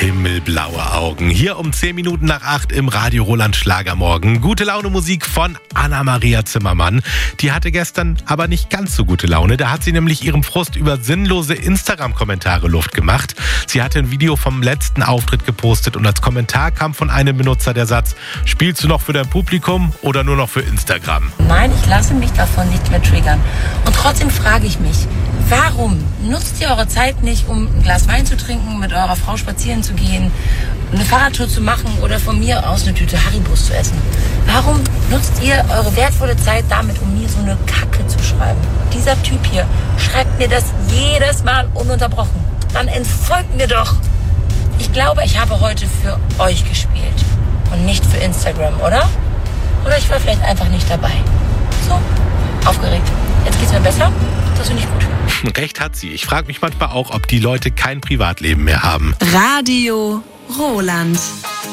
Himmelblaue Augen. Hier um 10 Minuten nach 8 im Radio Roland Schlagermorgen. Gute Laune Musik von Anna-Maria Zimmermann. Die hatte gestern aber nicht ganz so gute Laune. Da hat sie nämlich ihrem Frust über sinnlose Instagram-Kommentare Luft gemacht. Sie hatte ein Video vom letzten Auftritt gepostet und als Kommentar kam von einem Benutzer der Satz: Spielst du noch für dein Publikum oder nur noch für Instagram? Nein, ich lasse mich davon nicht mehr triggern. Und trotzdem frage ich mich, warum nutzt ihr eure Zeit nicht, um ein Glas Wein zu trinken, mit eurer Frau spazieren zu gehen, eine Fahrradtour zu machen oder von mir aus eine Tüte Haribos zu essen? Warum nutzt ihr eure wertvolle Zeit damit, um mir so eine Kacke zu schreiben? Dieser Typ hier schreibt mir das jedes Mal ununterbrochen. Dann entfolgt mir doch. Ich glaube, ich habe heute für euch gespielt und nicht für Instagram, oder? Oder ich war vielleicht einfach nicht dabei. So, aufgeregt. Jetzt geht's mir besser? Das finde ich gut. Recht hat sie. Ich frage mich manchmal auch, ob die Leute kein Privatleben mehr haben. Radio Roland.